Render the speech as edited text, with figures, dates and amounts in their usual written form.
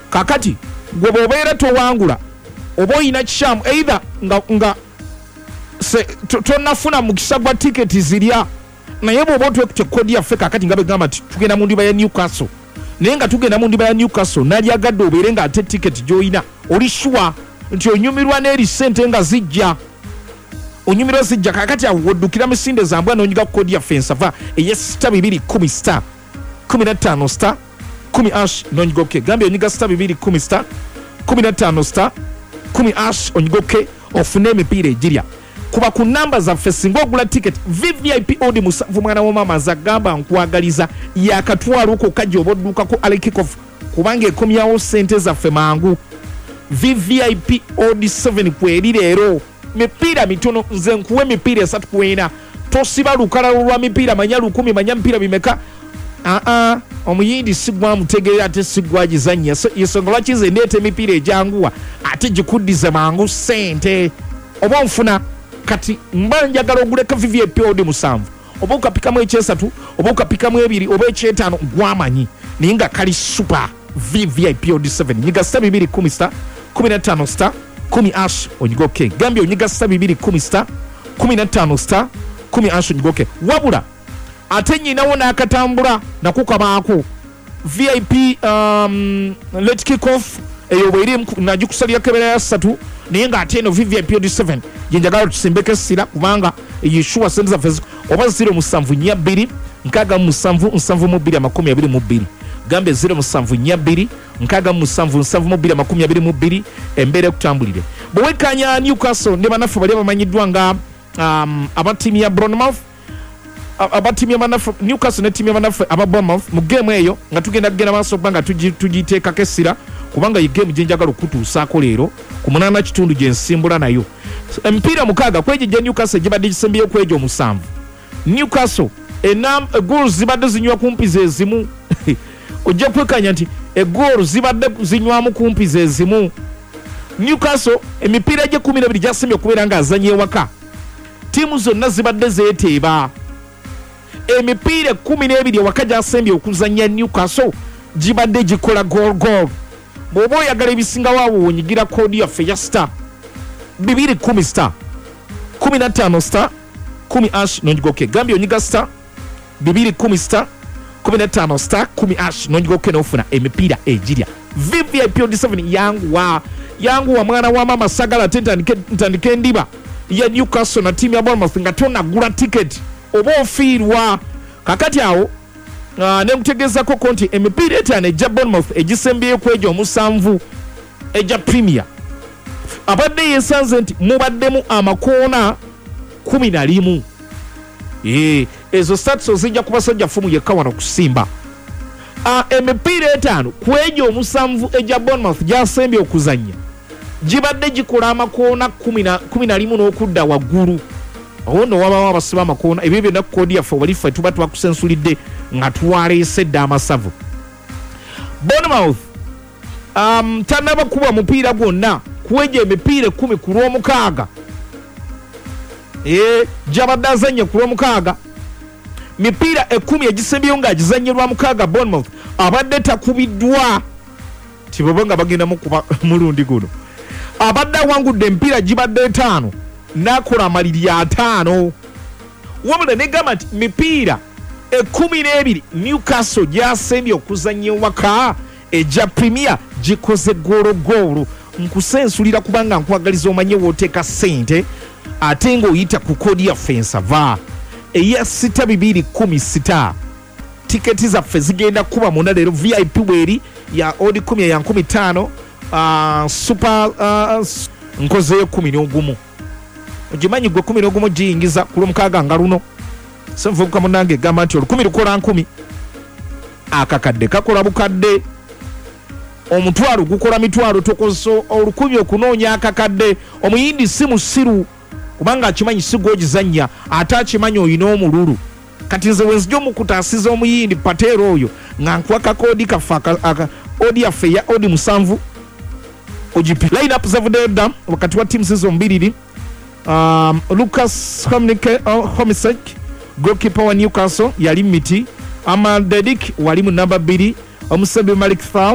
kakati gwe bw'obeera towangula oba oyina kikyamu either nga tonnafuna mukisa gwa tiketi zirya naye bw'oba otwekute kodi yaffe kakati nga begamba ti tugenda mu ndiba ya Newcastle naye nga tugenda mu ndiba ya Newcastle nalyagadde obeere nga ate tiketi gy'olina oli sure nti onyumirwa n'eri ssente nga zijja onyumirwa zijja kakati awo woddukira misinde zambwa n'onyiga kodi yaffe ensava eye star 210 star 15 star 10 n'onyiga oke gambye onyiga star 210 star 15 star 10 onyiga oke ofune emipiira egirya kuba ku namba zaffe singa ogula tiketi VVIP odi musanvu mwana wa mama zagamba nkwagaliza yakatwalo ko kajja oboddukako alekikof kubanga ekomyawo sente zaffe mangu VVIP odi 7 kweri leero mipiira mitono nze nkuwe mipiira 3 kwena tosiba lukalalo lwa mipiira manya 10 manya mipiira bimeka omuyindi sigwa mutegerera ate sigwa gizanya yesonga lwaki nze ndeeta emipiira ejanguwa ate gikuddize mangu sente oba nfuna kati mba njagala oguleka VVIP odi 7 oba okapikamu ekyesatu oba okapikamu ebiri oba ekyetaano gwamanyi naye nga kali super VVIP odi 7 nyiga star 210 star 15 star 10 onyigoke gambye onyiga star 210 star 15 star 10 onyigoke wabula ate nyinawo n'akatambula nako kabaako VIP let kick off eyo bweri najikusalira kebera ya 3 naye nga ate eno VVIP odi 7 yenjagala tusimbeke sira kubanga yeshua sente zaffe oba 0742 nkaga mu 7 gambe 0742 nkaga mu 7 embere kutambulire bwekanya Newcastle ne banafu bali bamanyiddwa nga abatimu ya Bournemouth abatimu ya banafu Newcastle ne timu ya banafu aba Bournemouth mu game eyo nga tugenda maaso kubanga tugiteeka kesira kubanga yi game jenjagala okutuusaako leero ku 8 kitundu gye nsimbula nayo emipiira mukaaga kwejja Newcastle gibadde gisembeyo kwejo 7 Newcastle goals zibadde zinywa kumpi zezimu ojja kwekanya nti goal zibadde zinywamu kumpi zezimu Newcastle emipiira gye 12 gyasembye okubeera nga azanye ewaka tiimu zonna zibadde zeeteeba emipiira 12 ewaka gyasembye okuzanya Newcastle gibadde gikola goal bw'oba oyagala ebisinga waawo wonyigira kodi yaffe ya star 210 star 15 star 10 n'onyigoke gambye onyiga star 210 star 15 star 10 n'onyigoke n'ofuna emipiira egirya VVIP odi 7 yanguwa mwana wa mama sagala ate ntandike endiba ya Newcastle na timu ya Bournemouth nga tonagula tiketi oba ofiirwa kakati awo nemutegeezako konti emipiira etaano ejja Bournemouth egisembyeyo kwejo 7 ejja Premier abadde yesanze nti mubaddemu amakoona 11 ezo stats zijja ku basajja fumu yekka wano kusimba emipiira etaano kwejo 7 ejja Bournemouth gyasembye okuzanya gibadde gikola amakoona 11 n'okudda waggulu awo nno wabawo abasiba amakoona ebyo byonna kodi yaffe walife tuba twakusensulidde nga twaleesedde amasavu Bournemouth tanaba kuba mupiira gwonna kweja emipiira 10 ku lw'omukaaga gyabadde azanye ku lw'omukaaga mipiira 10 egisembyeyo ng'agizanyirwa mukaaga Bournemouth abadde takubiddwa tibobo nga bagenda mukuba mulundi guno abadde awangudde emipiira gibadde 5 nakola amaliri 5 wabula negamba nti mipiira 12 Newcastle gyasembye okuzanya ewaka ejja Premier gikoze goolo nkusensulira kubanga nkwagaliza omanye wooteeka sente ate ng'oyita ku kodi yaffe ensava eya 6210 star tiketi zaffe zigenda kuba munda leero VIP bweri ya odi 10 ya 15 super nkozeyo 11 ogimanyi gwe 11 giyingiza ku lw'omukaaga nga luno senvubuka munange egamba nti 10 lukola 10 akakadde kakola bukadde omutwalo gukola mitwalo tokozesa 10 okunoonya akakadde omuyindi si musiru kubanga akimanyi sigogizanya ate akimanyi oyina omululu kati nze wenzija omukutaasiza omuyindi pateero oyo nga nkuwa kakodi kaffe odi yaffe ya odi 7 ogipi line up zavudedda wakati wa timu zizo mbiriri Lucas Homicek goalkeeper wa Newcastle yali miti Amal Dedik wali mu namba 2 omusembe Malik Thaw